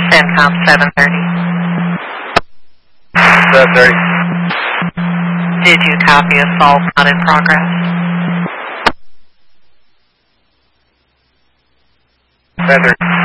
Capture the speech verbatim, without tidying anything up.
CENTCOM seven thirty. seven thirty. Did you copy assault not in progress? seven thirty.